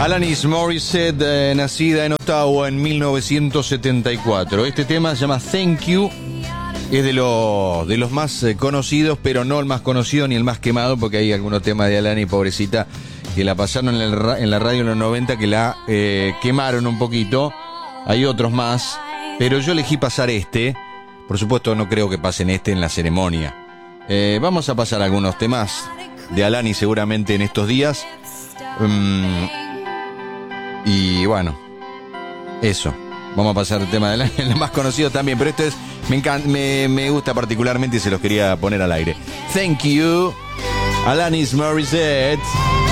Alanis Morissette, nacida en Ottawa en 1974. Este tema se llama Thank You. Es de los más conocidos, pero no el más conocido ni el más quemado, porque hay algunos temas de Alanis, pobrecita, que la pasaron en la radio en los 90, que la quemaron un poquito. Hay otros más, pero yo elegí pasar este. Por supuesto, no creo que pasen este en la ceremonia. Vamos a pasar algunos temas de Alanis seguramente en estos días. Y bueno, eso. Vamos a pasar el tema de el más conocido también, pero esto es, me gusta particularmente y se los quería poner al aire. Thank you, Alanis Morissette.